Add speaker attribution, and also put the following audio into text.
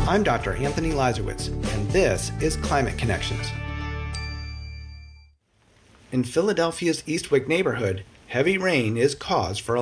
Speaker 1: I'm Dr. Anthony Lazarowitz, and this is Climate Connections. In Philadelphia's Eastwick neighborhood, heavy rain is cause for